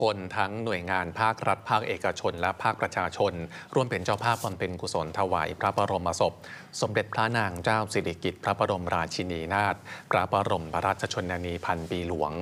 คนทั้งหน่วยงานภาครัฐภาคเอกชนและภาคประชาชนร่วมเป็นเจ้าภาพบำเพ็ญกุศลถวายพระบรมศพสมเด็จพระนางเจ้าสิริกิติ์พระบรมราชินีนาถพระบรมราชชนนีพันปีหลวง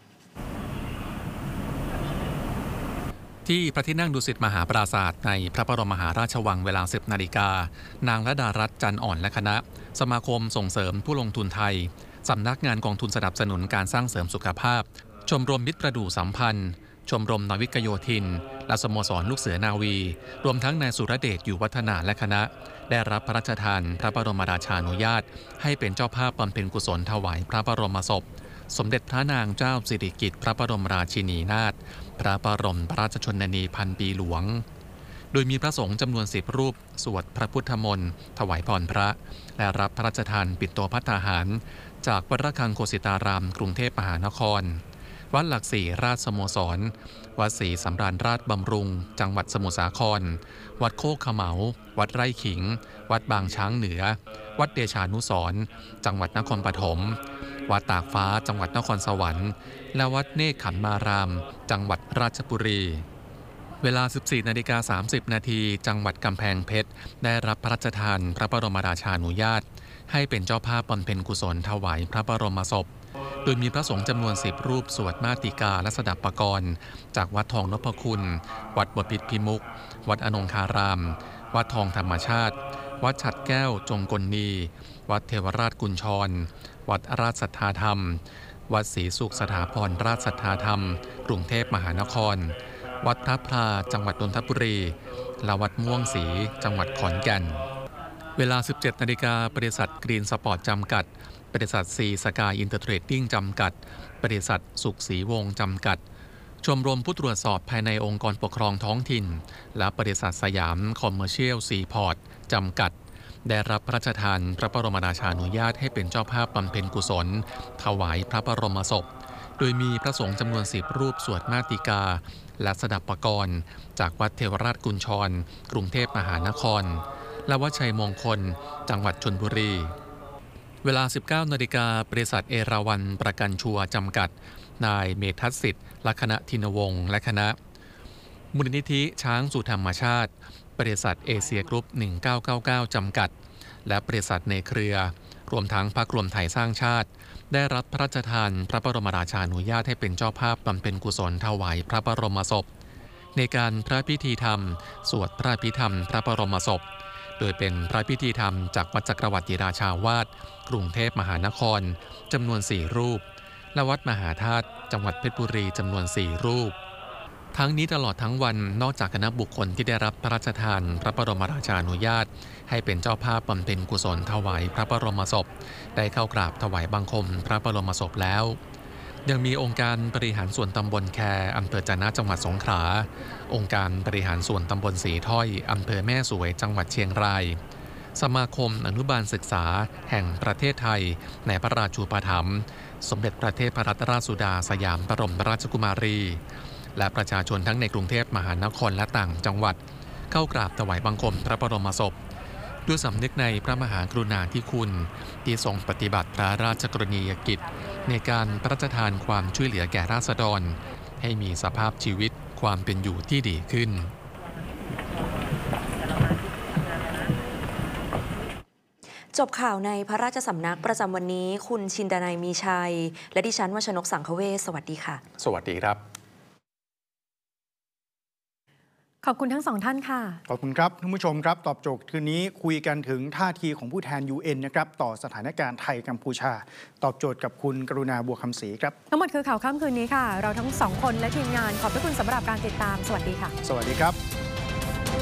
ที่พระที่นั่งดุสิตมหาปราสาทในพระบรมมหาราชวังเวลา 10 นาฬิกานางระดารัตน์ จันทร์อ่อนและคณะสมาคมส่งเสริมผู้ลงทุนไทยสำนักงานกองทุนสนับสนุนการสร้างเสริมสุขภาพชมรมมิตรประดู่สัมพันธ์ชมรมนาวิกโยธินและสโมสรลูกเสือนาวีรวมทั้งนายสุรเดชอยู่วัฒนาและคณะได้รับพระราชทานพระบรมราชานุญาตให้เป็นเจ้าภาพบำเพ็ญกุศลถวายพระบรมศพสมเด็จพระนางเจ้าสิริกิติ์พระบรมราชินีนาถพระบรมราชชนนีพันปีหลวงโดยมีพระสงฆ์จำนวน10 รูปสวดพระพุทธมนต์ถวายพรพระและรับพระราชทานปิ่นโตภัตตาหารจากวัดระฆังโคสิตารามกรุงเทพมหานครวัดหลักสี่ราชสโมสรวัดศรีสำราญราชบำรุงจังหวัดสมุทรสาครวัดโคกเขม๋าวัดไร่ขิงวัดบางช้างเหนือวัดเดชานุสรณ์จังหวัดนครปฐมวัดตากฟ้าจังหวัดนครสวรรค์และวัดเนกขันมารามจังหวัดราชบุรีเวลา 14:30 นาทีจังหวัดกำแพงเพชรได้รับพระราชทานพระบรมราชานุญาตให้เป็นเจ้าภาพบำเพ็ญกุศลถวายพระบรมศพโดยมีพระสงฆ์จำนวน10 รูปสวดมาติกาและสดับปกรณ์จากวัดทองนพคุณวัดบพิตรพิมุขวัดอนงคารามวัดทองธรรมชาติวัดฉัตรแก้วจงกลนีวัดเทวราชกุญชรวัดราชสัทธาธรรมวัดศรีสุขสถาพรราชสัทธาธรรมกรุงเทพมหานครวัดพระพลาจังหวัดนนทบุรีและวัดม่วงศรีจังหวัดขอนแก่นเวลา 17 นาฬิกาบริษัทกรีนสปอร์ตจำกัดบริษัทซีสกายอินเตอร์เทรดดิ้งจำกัดบริษัทสุขศรีวงศ์จำกัดชมรมผู้ตรวจสอบภายในองค์กรปกครองท้องถิ่นและบริษัทสยามคอมเมอร์เชียลซีพอร์ตจำกัดได้รับพระราชทานพระบรมราชานุญาตให้เป็นเจ้าภาพบำเพ็ญกุศลถวายพระบรมศพโดยมีพระสงฆ์จำนวน10 รูปสวดมาติกาและสดับปกรณ์จากวัดเทวราชกุญชรกรุงเทพมหานครและวัดชัยมงคลจังหวัดชลบุรีเวลา 19 นาฬิกาบริษัทเอราวัณประกันชัวร์จำกัดนายเมธัสสิทธิ์ลักษณะธินวงศ์และคณะมูลนิธิช้างสู่ธรรมชาติบริษัทเอเชียกรุ๊ป1999จำกัดและบริษัทในเครือรวมทั้งพรรครวมไทยสร้างชาติได้รับพระราชทานพระบรมราชานุญาตให้เป็นเจ้าภาพบำเพ็ญกุศลถวายพระบรมศพในการพระพิธีธรรมสวดพระอภิธรรมพระบรมศพโดยเป็นพระพิธีธรรมจากวัดจักรวรรดิราชาวาสกรุงเทพมหานครจำนวน4 รูปและวัดมหาธาตุจังหวัดเพชรบุรีจำนวน4 รูปทั้งนี้ตลอดทั้งวันนอกจากคณะบุคคลที่ได้รับพระราชทานพระบรมราชานุญาตให้เป็นเจ้าภาพบำเพ็ญกุศลถวายพระบรมศพได้เข้ากราบถวายบังคมพระบรมศพแล้วยังมีองค์การบริหารส่วนตำบลแคอำเภอจะนะจังหวัดสงขลาองค์การบริหารส่วนตำบลสีถ้อยอำเภอแม่สวยจังหวัดเชียงรายสมาคมอนุบาลศึกษาแห่งประเทศไทยในพระราชูปถัมภ์สมเด็จพระเทพรัตนราชสุดาสยามบรมราชกุมารีและประชาชนทั้งในกรุงเทพมหานครและต่างจังหวัดเข้ากราบถวายบังคมพระบรมศพด้วยสำนึกในพระมหากรุณาธิคุณที่ทรงปฏิบัติพระราชกรณียกิจในการพระราชทานความช่วยเหลือแก่ราษฎรให้มีสภาพชีวิตความเป็นอยู่ที่ดีขึ้นจบข่าวในพระราชสำนักประจำวันนี้คุณชินดนัยมีชัยและดิฉันวชนกสังคเวชสวัสดีค่ะสวัสดีครับขอบคุณทั้ง2 ท่านค่ะขอบคุณครับท่านผู้ชมครับตอบโจทย์คืนนี้คุยกันถึงท่าทีของผู้แทน UN นะครับต่อสถานการณ์ไทยกัมพูชาตอบโจทย์กับคุณกรุณาบัวคำศรีครับทั้งหมดคือข่าวค่ำคืนนี้ค่ะเราทั้ง2 คนและทีมงานขอบพระคุณสำหรับการติดตามสวัสดีค่ะสวัสดีครับ